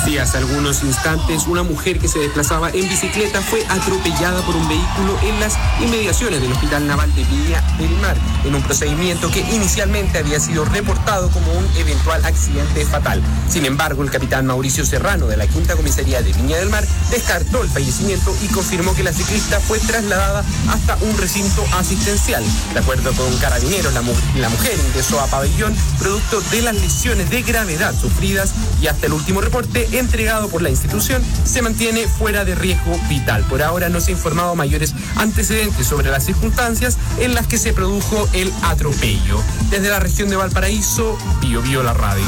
Sí, hace algunos instantes una mujer que se desplazaba en bicicleta fue atropellada por un vehículo en las inmediaciones del Hospital Naval de Viña del Mar, en un procedimiento que inicialmente había sido reportado como un eventual accidente fatal. Sin embargo, el capitán Mauricio Serrano de la Quinta Comisaría de Viña del Mar descartó el fallecimiento y confirmó que la ciclista fue trasladada hasta un recinto asistencial. De acuerdo con Carabineros, la mujer ingresó a pabellón producto de las lesiones de gravedad sufridas y hasta el último reporte entregado por la institución se mantiene fuera de riesgo vital. Por ahora no se ha informado mayores antecedentes sobre las circunstancias en las que se produjo el atropello. Desde la región de Valparaíso, Bio la radio.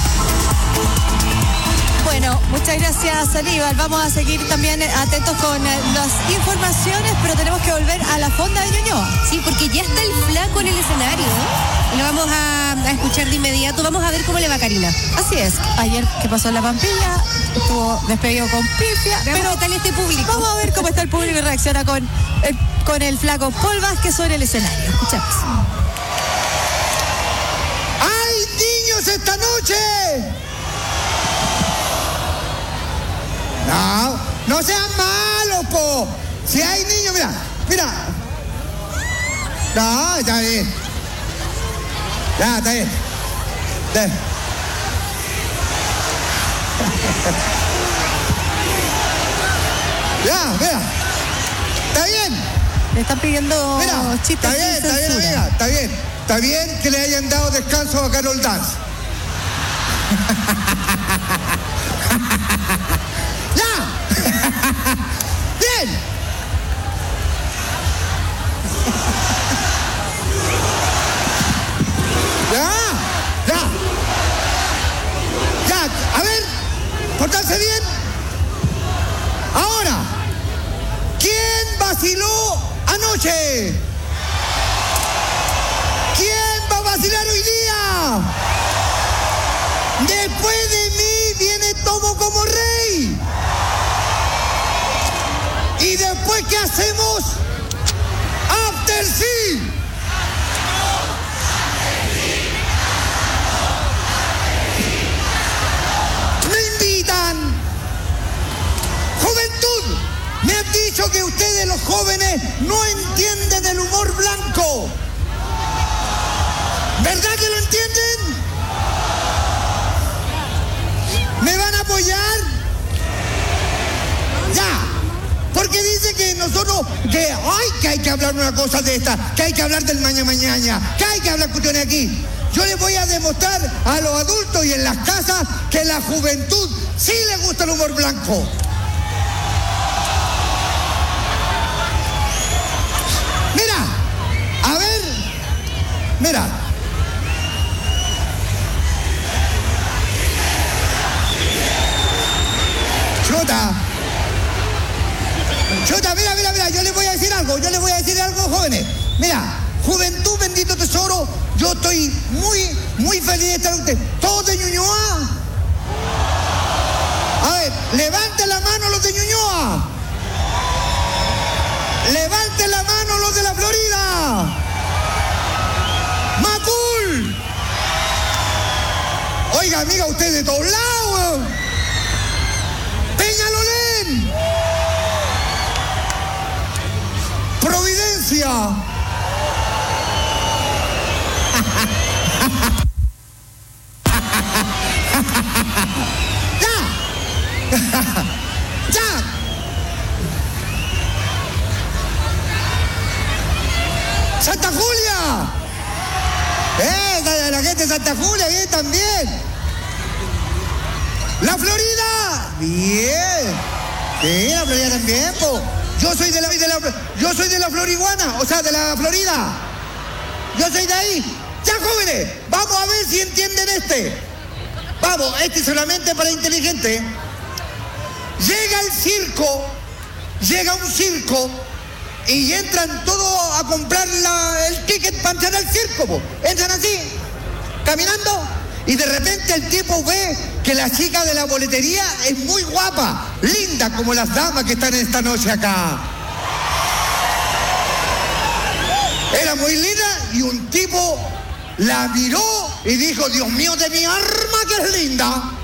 Bueno, muchas gracias, Aníbal. Vamos a seguir también atentos con las informaciones, pero tenemos que volver a la fonda de Ñuñoa. Sí, porque ya está el flaco en el escenario, ¿eh? Lo vamos a escuchar de inmediato. Vamos a ver cómo le va a Karina. Así es. Ayer que pasó en La Pampilla, estuvo despedido con pifia. Pero ¿qué tal este público? Vamos a ver cómo está el público y reacciona con el flaco Paul Vázquez sobre el escenario. Escuchamos. ¡Hay niños esta noche! No sean malos, po. Si hay niños, mira. No, está bien. Ya, está bien. Ya, mira. Está bien. Le están pidiendo chistes sin censura. Amiga, está bien. Está bien que le hayan dado descanso a Carol Dance. ¡Bien! Ya, a ver, portarse bien. Ahora, ¿quién vaciló anoche? ¿Quién va a vacilar hoy día? Después de mí viene Tomo como rey. ¿Y después qué hacemos? ¡After sí! Me invitan. Juventud, me han dicho que ustedes los jóvenes no entienden el humor blanco. ¿Verdad que lo entienden? ¿Me van a apoyar? Ya. Porque dice que nosotros, que hay que hablar una cosa de esta, que hay que hablar del mañana, que hay que hablar cuestiones aquí. Yo les voy a demostrar a los adultos y en las casas que la juventud sí le gusta el humor blanco. Mira, a ver, mira. Chuta, mira, yo les voy a decir algo, jóvenes. Mira, juventud, bendito tesoro, yo estoy muy feliz de estar con ustedes. ¿Todos de Ñuñoa? A ver, levanten la mano los de Ñuñoa. Levanten la mano los de la Florida. Macul. Oiga, amiga, ustedes de todos lados. Peñalolén. Providencia. Ya. Santa Julia. La gente de Santa Julia, bien también. La Florida. Bien. Sí, la Florida también, po. Yo soy de la Floriguana, o sea, de la Florida. Yo soy de ahí. Ya, jóvenes, vamos a ver si entienden este. Vamos, este solamente para inteligente. Llega un circo y entran todos a comprar el ticket para entrar al circo, po. Entran así, caminando, y de repente el tipo ve que la chica de la boletería es muy guapa, linda como las damas que están esta noche acá. Era muy linda y un tipo la miró y dijo, Dios mío de mi arma que es linda.